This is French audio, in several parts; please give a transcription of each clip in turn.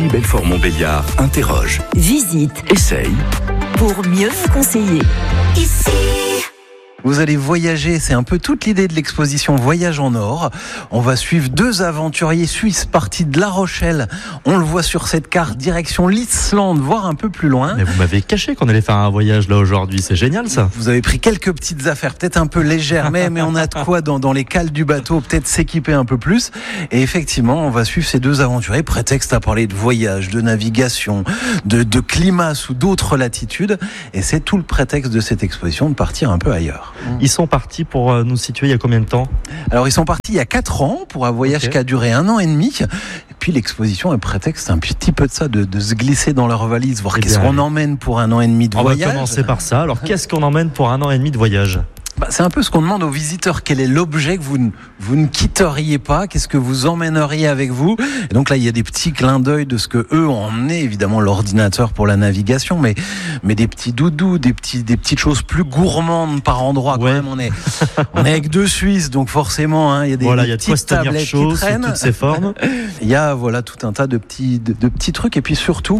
Ici Belfort-Montbéliard interroge, Visite essaye. pour mieux vous conseiller. Ici. Vous allez voyager, c'est un peu toute l'idée de l'exposition Voyage en Or. On va suivre deux aventuriers suisses partis de La Rochelle. On le voit sur cette carte, direction l'Islande, voire un peu plus loin. Mais vous m'avez caché qu'on allait faire un voyage là aujourd'hui, c'est génial ça. Vous avez pris quelques petites affaires, peut-être un peu légères, mais on a de quoi dans les cales du bateau, peut-être s'équiper un peu plus. Et effectivement, on va suivre ces deux aventuriers, prétexte à parler de voyage, de navigation, de climat sous d'autres latitudes. Et c'est tout le prétexte de cette exposition, de partir un peu ailleurs. Ils sont partis pour nous situer il y a combien de temps ? Alors ils sont partis il y a 4 ans pour un voyage qui a duré 1 an et demi. Et puis l'exposition est prétexte un petit peu de ça, de se glisser dans leur valise, voir qu'est-ce qu'on emmène pour 1 an et demi de voyage. On va commencer par ça. Alors qu'est-ce qu'on emmène pour 1 an et demi de voyage ? C'est un peu ce qu'on demande aux visiteurs. Quel est l'objet que vous ne quitteriez pas ? Qu'est-ce que vous emmèneriez avec vous ? Et donc là, il y a des petits clins d'œil de ce que eux ont emmené. Évidemment, l'ordinateur pour la navigation, mais des petits doudous, des petites choses plus gourmandes par endroit. Ouais. Quand même, on est avec deux Suisses, donc forcément, il y a des petites tablettes qui traînent. Sous toutes ces formes. Il y a tout un tas de petits trucs. Et puis surtout,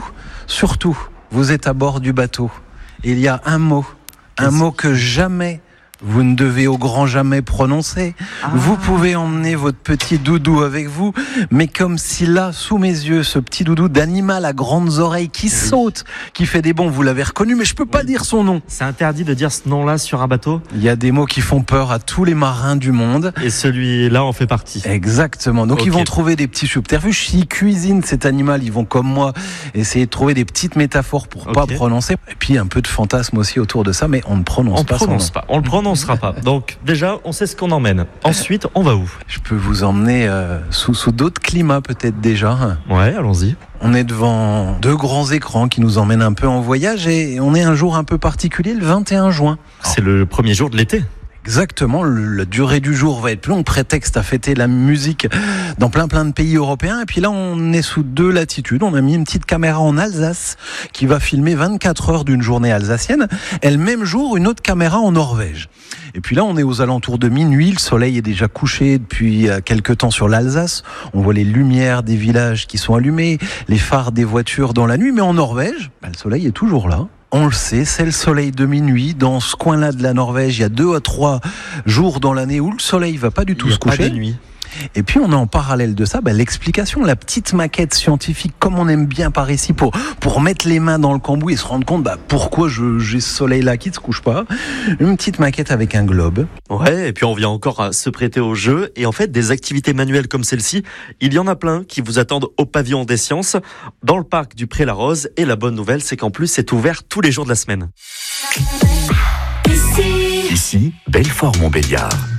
vous êtes à bord du bateau. Et il y a un mot que jamais vous ne devez au grand jamais prononcer. Vous pouvez emmener votre petit doudou avec vous, mais comme si là, sous mes yeux, ce petit doudou d'animal à grandes oreilles qui saute, qui fait des bonds, vous l'avez reconnu, mais je peux pas dire son nom. C'est interdit de dire ce nom-là sur un bateau ? Il y a des mots qui font peur à tous les marins du monde. Et celui-là en fait partie. Exactement. Donc ils vont trouver des petits subterfuges. S'ils cuisinent cet animal, ils vont comme moi essayer de trouver des petites métaphores pour pas prononcer. Et puis un peu de fantasme aussi autour de ça, mais on ne prononce pas son nom. On le prononcera pas. Donc déjà, on sait ce qu'on emmène. Ensuite, on va où ? Je peux vous emmener sous d'autres climats peut-être déjà. Ouais, allons-y. On est devant 2 grands écrans qui nous emmènent un peu en voyage et on est un jour un peu particulier, le 21 juin. C'est le premier jour de l'été. Exactement, la durée du jour va être plus longue, prétexte à fêter la musique dans plein de pays européens. Et puis là, on est sous 2 latitudes. On a mis une petite caméra en Alsace qui va filmer 24 heures d'une journée alsacienne. Et le même jour, une autre caméra en Norvège. Et puis là, on est aux alentours de minuit. Le soleil est déjà couché depuis quelques temps sur l'Alsace. On voit les lumières des villages qui sont allumées, les phares des voitures dans la nuit. Mais en Norvège, le soleil est toujours là. On le sait, c'est le soleil de minuit. Dans ce coin-là de la Norvège, il y a 2 à 3 jours dans l'année où le soleil va pas du tout se coucher. Pas de nuit. Et puis on a en parallèle de ça l'explication, la petite maquette scientifique, comme on aime bien par ici, pour mettre les mains dans le cambouis et se rendre compte pourquoi j'ai ce soleil-là qui ne se couche pas. Une petite maquette avec un globe. Ouais, et puis on vient encore à se prêter au jeu. Et en fait, des activités manuelles comme celle-ci, il y en a plein qui vous attendent au pavillon des sciences, dans le parc du Pré-la-Rose. Et la bonne nouvelle, c'est qu'en plus, c'est ouvert tous les jours de la semaine. Ici Belfort-Montbéliard.